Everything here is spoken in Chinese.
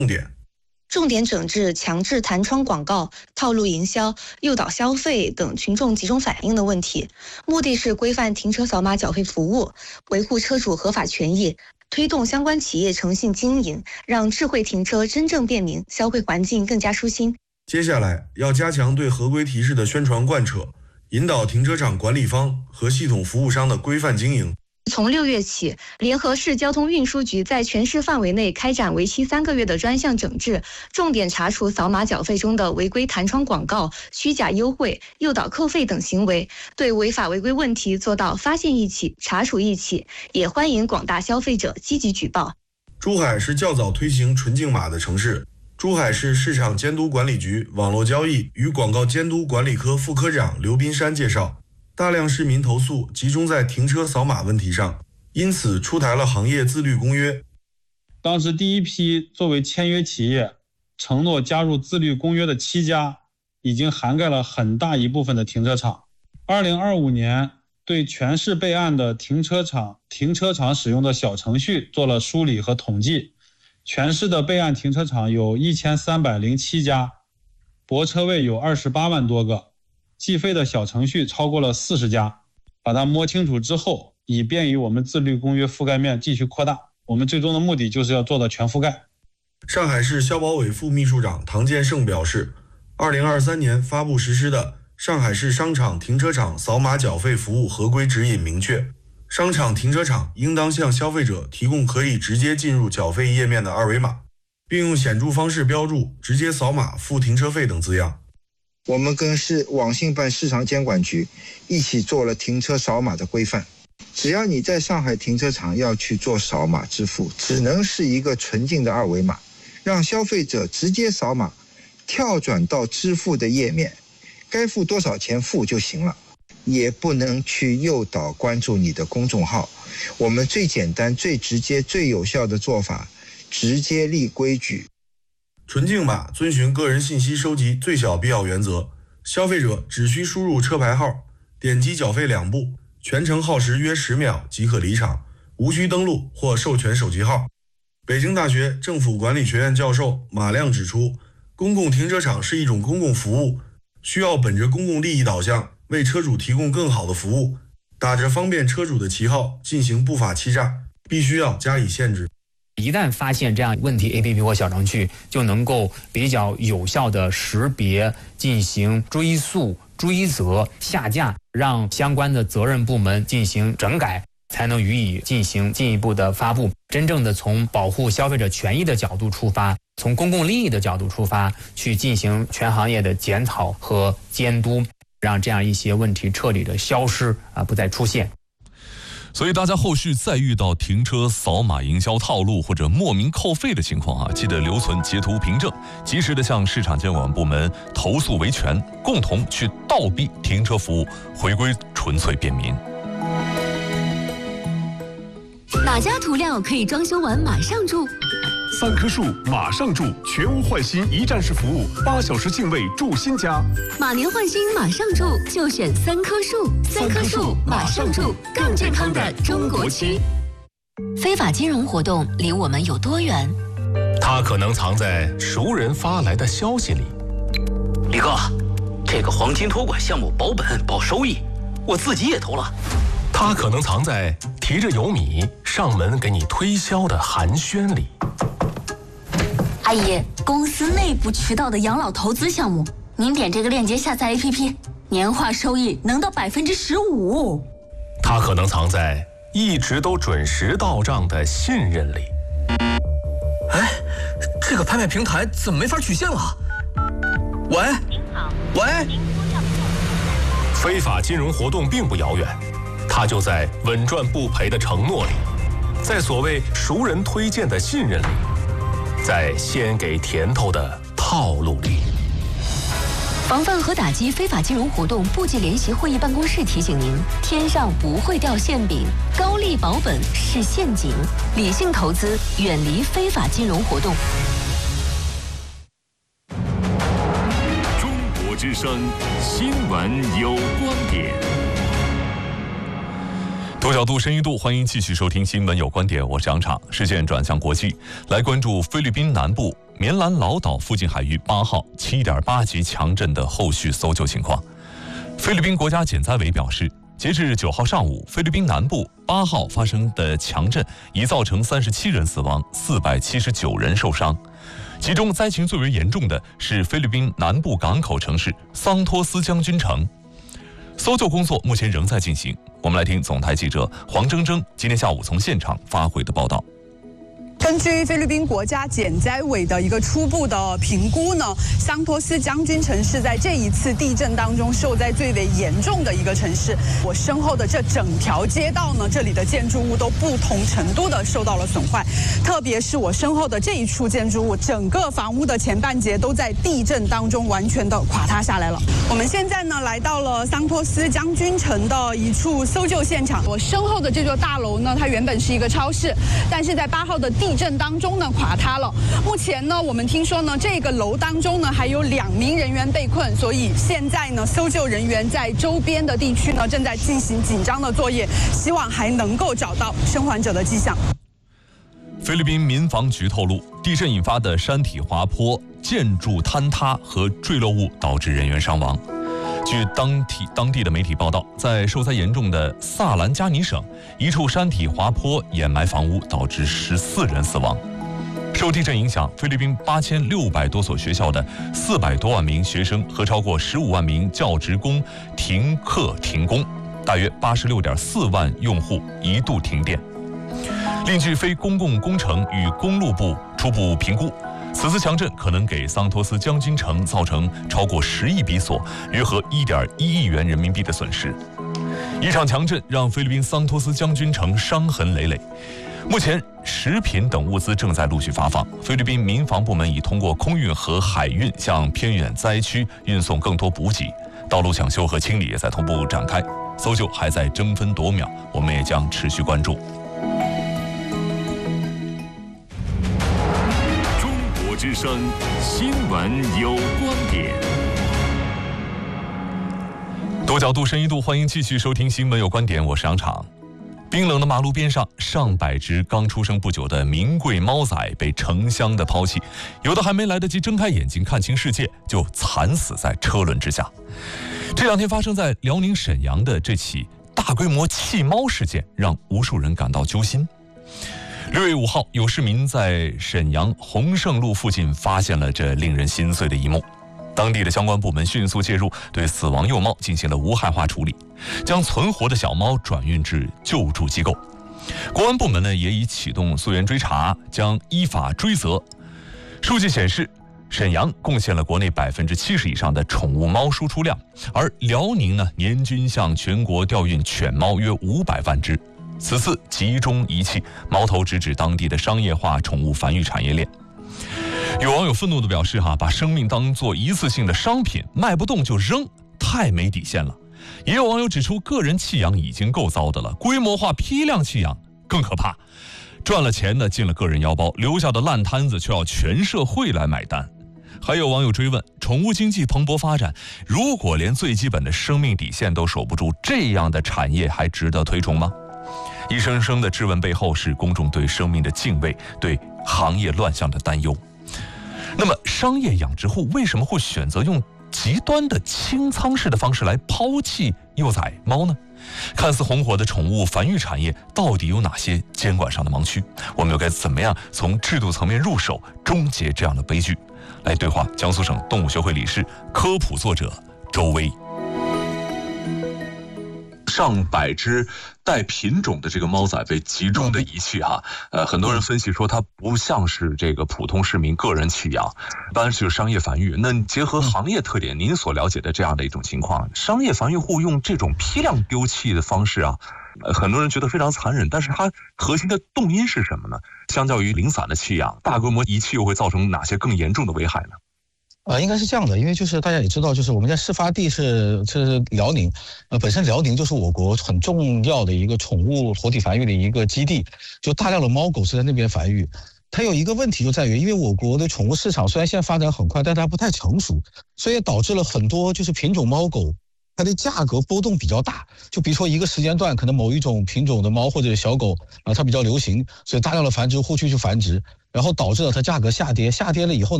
点。 重点整治强制弹窗广告、套路营销、诱导消费等群众集中反映的问题，目的是规范停车扫码缴费服务，维护车主合法权益，推动相关企业诚信经营，让智慧停车真正便民，消费环境更加舒心。 接下来要加强对合规提示的宣传贯彻，引导停车场管理方和系统服务商的规范经营。 从6月起，联合市交通运输局在全市范围内开展为期3个月的专项整治，重点查处扫码缴费中的违规弹窗广告、虚假优惠、诱导扣费等行为，对违法违规问题做到发现一起、查处一起，也欢迎广大消费者积极举报。 珠海是较早推行纯净码的城市。珠海市市场监督管理局网络交易与广告监督管理科副科长刘斌山介绍，大量市民投诉集中在停车扫码问题上，因此出台了行业自律公约。 当时第一批作为签约企业承诺加入自律公约的7家，已经涵盖了很大一部分的停车场。2025年对全市备案的停车场使用的小程序做了梳理和统计，全市的备案停车场有1307家，泊车位有28万多个，计费的小程序超过了40家。把它摸清楚之后，以便于我们自律公约覆盖面继续扩大。我们最终的目的就是要做到全覆盖。 上海市消保委副秘书长唐建胜表示，2023年发布实施的上海市商场停车场扫码缴费服务合规指引明确，商场停车场应当向消费者提供可以直接进入缴费页面的二维码，并用显著方式标注直接扫码付停车费等字样。 我们跟市网信办市场监管局一起做了停车扫码的规范，只要你在上海停车场要去做扫码支付，只能是一个纯净的二维码，让消费者直接扫码跳转到支付的页面，该付多少钱付就行了，也不能去诱导关注你的公众号。我们最简单、最直接、最有效的做法，直接立规矩。 纯净码遵循个人信息收集最小必要原则，消费者只需输入车牌号，点击缴费2步，全程耗时约10秒即可离场，无需登录或授权手机号。北京大学政府管理学院教授马亮指出，公共停车场是一种公共服务，需要本着公共利益导向，为车主提供更好的服务，打着方便车主的旗号进行不法欺诈，必须要加以限制。 一旦发现这样问题 APP 或小程序，就能够比较有效的识别、进行追溯、追责、下架，让相关的责任部门进行整改，才能予以进行进一步的发布。真正的从保护消费者权益的角度出发，从公共利益的角度出发，去进行全行业的检讨和监督，让这样一些问题彻底的消失不再出现。 所以大家后续再遇到停车扫码营销套路或者莫名扣费的情况记得留存截图凭证，及时的向市场监管部门投诉维权，共同去倒逼停车服务回归纯粹便民。 哪家涂料可以装修完马上住 ？3棵树马上住，全屋换新一站式服务，8小时净位住新家。 马年换新马上住，就选3棵树。3棵树马上住，更健康的中国区。非法金融活动离我们有多远？ 它可能藏在熟人发来的消息里。 李哥，这个黄金托管项目保本保收益，我自己也投了。 它可能藏在提着油米上门给你推销的寒暄里。 阿姨，公司内部渠道的养老投资项目，您点这个链接下载 APP， 年化收益能到15%。 它可能藏在一直都准时到账的信任里。 哎，这个拍卖平台怎么没法取现了？喂，您好，喂。 非法金融活动并不遥远，它就在稳赚不赔的承诺里，在所谓熟人推荐的信任里，在先给甜头的套路里。 防范和打击非法金融活动部际联席会议办公室提醒您：天上不会掉馅饼，高利保本是陷阱，理性投资，远离非法金融活动。 中国之声新闻有观点。 多角度、深一度，欢迎继续收听新闻有观点，我是杨畅。视线转向国际，来关注菲律宾南部棉兰老岛附近海域8号 7.8 级强震的后续搜救情况。菲律宾国家减灾委表示，截至9号上午，菲律宾南部8号发生的强震已造成37人死亡，479人受伤。其中灾情最为严重的是菲律宾南部港口城市桑托斯将军城。搜救工作目前仍在进行。我们来听总台记者黄铮铮今天下午从现场发回的报道。 根据菲律宾国家减灾委的一个初步的评估呢，桑托斯将军城是在这一次地震当中受灾最为严重的一个城市。我身后的这整条街道呢，这里的建筑物都不同程度的受到了损坏，特别是我身后的这一处建筑物，整个房屋的前半截都在地震当中完全的垮塌下来了。我们现在呢来到了桑托斯将军城的一处搜救现场。我身后的这座大楼呢，它原本是一个超市，但是在8号的地震当中呢垮塌了。目前呢，我们听说呢，这个楼当中呢还有2名人员被困，所以现在呢，搜救人员在周边的地区呢正在进行紧张的作业，希望还能够找到生还者的迹象。 菲律宾民防局透露，地震引发的山体滑坡、建筑坍塌和坠落物导致人员伤亡。据当地的媒体报道，在受灾严重的萨兰加尼省，一处山体滑坡掩埋房屋，导致14人死亡。受地震影响，菲律宾8600多所学校的400多万名学生和超过15万名教职工停课停工，大约86.4万用户一度停电。另据非公共工程与公路部初步评估，此次强震可能给桑托斯将军城造成超过10亿比索，约合1.1亿元人民币的损失。一场强震让菲律宾桑托斯将军城伤痕累累。目前，食品等物资正在陆续发放。菲律宾民防部门已通过空运和海运向偏远灾区运送更多补给，道路抢修和清理也在同步展开，搜救还在争分夺秒，我们也将持续关注。 中国之声新闻有观点。 多角度、深一度，欢迎继续收听新闻有观点，我是杨昶。冰冷的马路边上，上百只刚出生不久的名贵猫仔被成箱的抛弃，有的还没来得及睁开眼睛看清世界，就惨死在车轮之下。这2天发生在辽宁沈阳的这起大规模弃猫事件，让无数人感到揪心。6月5号，有市民在沈阳洪胜路附近发现了这令人心碎的一幕。当地的相关部门迅速介入，对死亡幼猫进行了无害化处理，将存活的小猫转运至救助机构。公安部门呢也已启动溯源追查，将依法追责。数据显示，沈阳贡献了国内70%以上的宠物猫输出量，而辽宁呢年均向全国调运犬猫约500万只。此次集中遗弃，矛头直指当地的商业化宠物繁育产业链。有网友愤怒地表示把生命当作一次性的商品，卖不动就扔，太没底线了。也有网友指出，个人弃养已经够糟的了，规模化批量弃养更可怕，赚了钱的进了个人腰包，留下的烂摊子却要全社会来买单。还有网友追问，宠物经济蓬勃发展，如果连最基本的生命底线都守不住，这样的产业还值得推崇吗？一声声的质问背后是公众对生命的敬畏，对行业乱象的担忧。那么商业养殖户为什么会选择用极端的清仓式的方式来抛弃幼崽猫呢？看似红火的宠物繁育产业到底有哪些监管上的盲区？我们又该怎么样从制度层面入手，终结这样的悲剧？来对话江苏省动物学会理事、科普作者周薇。上百只带品种的这个猫仔被集中的遗弃很多人分析说它不像是这个普通市民个人弃养，一般是商业繁育。那结合行业特点，您所了解的这样的一种情况，商业繁育户用这种批量丢弃的方式很多人觉得非常残忍，但是它核心的动因是什么呢？相较于零散的弃养，大规模遗弃又会造成哪些更严重的危害呢？ 应该是这样的，因为就是大家也知道，就是我们家事发地是辽宁，本身辽宁就是我国很重要的一个宠物活体繁育的一个基地，就大量的猫狗是在那边繁育。它有一个问题就在于，因为我国的宠物市场虽然现在发展很快，但它不太成熟，所以导致了很多就是品种猫狗， 它的价格波动比较大。就比如说一个时间段，可能某一种品种的猫或者小狗它比较流行，所以大量的繁殖户去繁殖，然后导致了它价格下跌，下跌了以后呢，